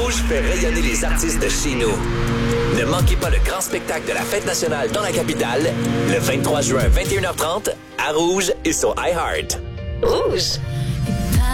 Rouge fait rayonner les artistes de chez nous. Ne manquez pas le grand spectacle de la Fête nationale dans la capitale, le 23 juin, 21h30, à Rouge et sur iHeart. Rouge.